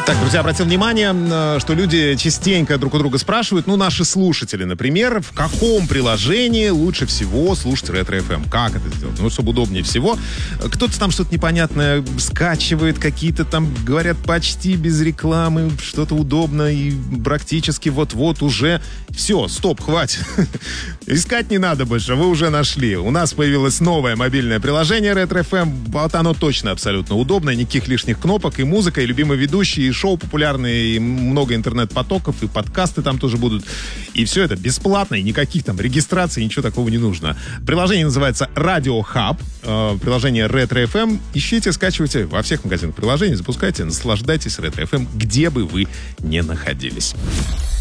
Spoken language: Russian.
Так, друзья, обратил внимание, что люди частенько друг у друга спрашивают, наши слушатели, например, в каком приложении лучше всего слушать Ретро-ФМ? Как это сделать? Чтобы удобнее всего. Кто-то там что-то непонятное скачивает, какие-то там говорят почти без рекламы, что-то удобно и практически вот-вот уже. Все, стоп, хватит. Искать не надо больше, вы уже нашли. У нас появилось новое мобильное приложение Ретро-ФМ. Вот оно точно абсолютно удобное, никаких лишних кнопок, и музыка, и любимые ведущие, и шоу популярные, и много интернет-потоков, и подкасты там тоже будут. И все это бесплатно, и никаких там регистраций, ничего такого не нужно. Приложение называется Radio Hub, приложение Ретро-ФМ. Ищите, скачивайте во всех магазинах приложений, запускайте, наслаждайтесь Ретро-ФМ, где бы вы ни находились.